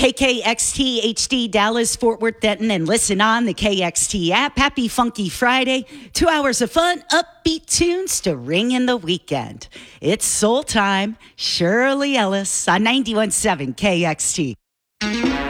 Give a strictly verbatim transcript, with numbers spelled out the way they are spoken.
K K X T H D Dallas, Fort Worth, Denton, and listen on the K X T app. Happy Funky Friday. Two hours of fun, upbeat tunes to ring in the weekend. It's soul time. Shirley Ellis on ninety-one point seven K X T.